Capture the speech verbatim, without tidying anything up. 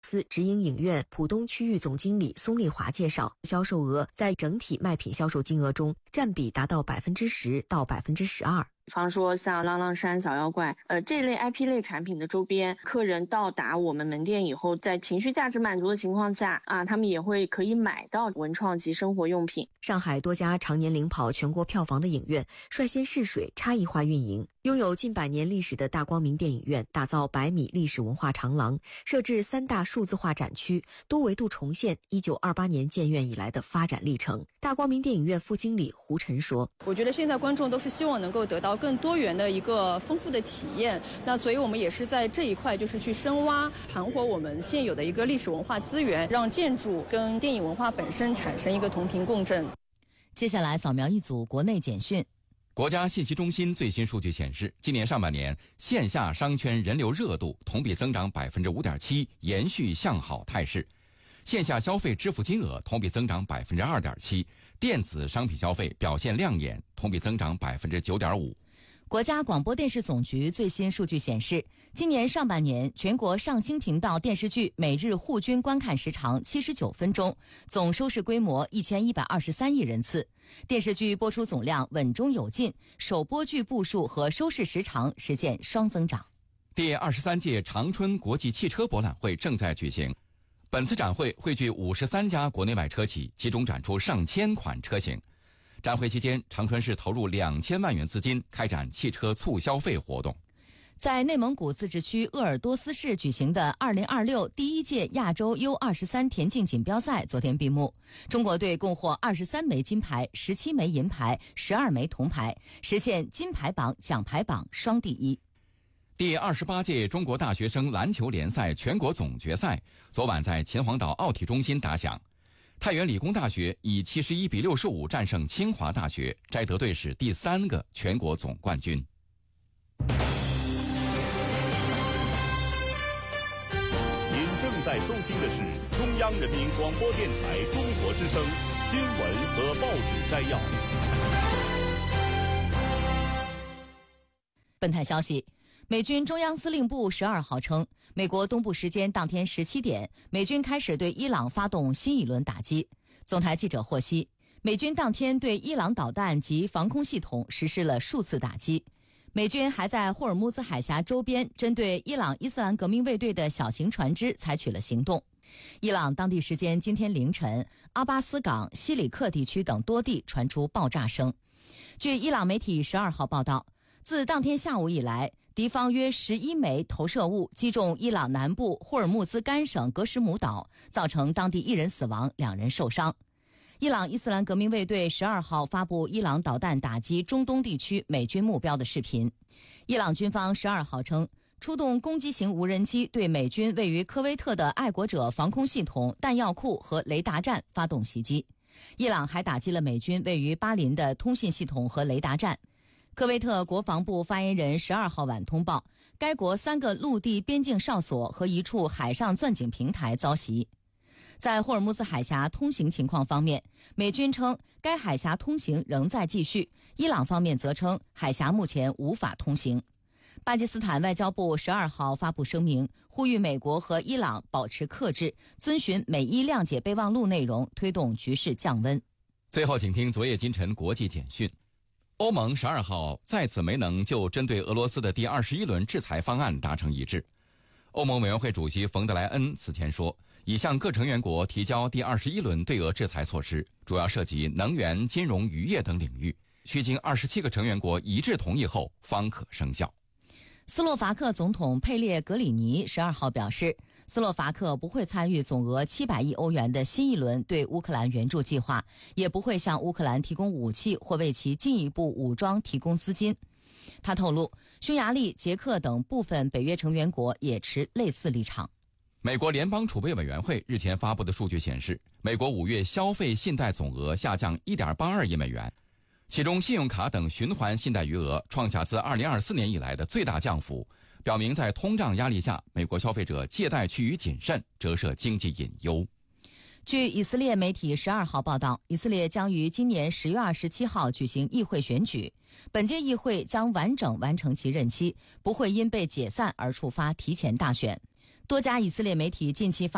司直营影院浦东区域总经理松丽华介绍，销售额在整体卖品销售金额中占比达到百分之十到百分之十二。 比方说像浪浪山、小妖怪，呃，这类 I P 类产品的周边，客人到达我们门店以后，在情绪价值满足的情况下啊，他们也会可以买到文创及生活用品。 上海多家常年领跑全国票房的影院率先试水差异化运营。拥有近百年历史的大光明电影院打造百米历史文化长廊，设置三大数字化展区，多维度重现一九二八年建院以来的发展历程。大光明电影院副经理胡晨说， 我觉得现在观众都是希望能够得到更多元的一个丰富的体验，那所以我们也是在这一块就是去深挖盘活我们现有的一个历史文化资源，让建筑跟电影文化本身产生一个同频共振。 接下来扫描一组国内简讯。 国家信息中心最新数据显示，今年上半年线下商圈人流热度同比增长 百分之五点七， 延续向好态势。线下消费支付金额同比增长 百分之二点七， 电子商品消费表现亮眼，同比增长 百分之九点五。 国家广播电视总局最新数据显示，今年上半年全国上星频道电视剧每日户均观看时长七十九分钟，总收视规模一千一百二十三亿人次，电视剧播出总量稳中有进，首播剧部数和收视时长实现双增长。 第二十三届长春国际汽车博览会正在举行，本次展会汇聚五十三家国内外车企，集中展出上千款车型。展会期间，长春市投入两千万元资金开展汽车促消费活动。 在内蒙古自治区鄂尔多斯市举行的二零二六第一届亚洲 U 二十三 田径锦标赛昨天闭幕，中国队共获二十三枚金牌、十七枚银牌、十二枚铜牌，实现金牌榜、奖牌榜双第一。 第二十八届中国大学生篮球联赛全国总决赛昨晚在秦皇岛奥体中心打响。太原理工大学以七十一比六十五战胜清华大学，摘得队史第三个全国总冠军。 您正在收听的是中央人民广播电台中国之声新闻和报纸摘要。 本台消息，美军中央司令部十二号称，美国东部时间当天十七点，美军开始对伊朗发动新一轮打击。总台记者获悉，美军当天对伊朗导弹及防空系统实施了数次打击。美军还在霍尔木兹海峡周边针对伊朗伊斯兰革命卫队的小型船只采取了行动。伊朗当地时间今天凌晨，阿巴斯港、西里克地区等多地传出爆炸声。据伊朗媒体十二号报道，自当天下午以来，敌方约十一枚投射物击中伊朗南部霍尔木兹干省格什姆岛，造成当地一人死亡，两人受伤。伊朗伊斯兰革命卫队十二号发布伊朗导弹打击中东地区美军目标的视频。伊朗军方十二号称，出动攻击型无人机对美军位于科威特的爱国者防空系统、弹药库和雷达站发动袭击。伊朗还打击了美军位于巴林的通信系统和雷达站。科威特国防部发言人十二号晚通报，该国三个陆地边境哨所和一处海上钻井平台遭袭。在霍尔木兹海峡通行情况方面，美军称该海峡通行仍在继续，伊朗方面则称海峡目前无法通行。巴基斯坦外交部十二号发布声明，呼吁美国和伊朗保持克制，遵循美伊谅解备忘录内容，推动局势降温。 最后请听昨夜今晨国际简讯。欧盟十二号再次没能就针对俄罗斯的第二十一轮制裁方案达成一致。欧盟委员会主席冯德莱恩此前说，已向各成员国提交第二十一轮对俄制裁措施，主要涉及能源、金融、渔业等领域，需经二十七个成员国一致同意后方可生效。 斯洛伐克总统佩列格里尼十二号表示，斯洛伐克不会参与总额七百亿欧元的新一轮对乌克兰援助计划，也不会向乌克兰提供武器或为其进一步武装提供资金。他透露，匈牙利、捷克等部分北约成员国也持类似立场。 美国联邦储备委员会日前发布的数据显示，美国五月消费信贷总额下降 一点八二亿美元，其中信用卡等循环信贷余额创下自二零二四年以来的最大降幅，表明在通胀压力下，美国消费者借贷趋于谨慎，折射经济隐忧。 据以色列媒体十二号报道，以色列将于今年十月二十七号举行议会选举，本届议会将完整完成其任期，不会因被解散而触发提前大选。多家以色列媒体近期发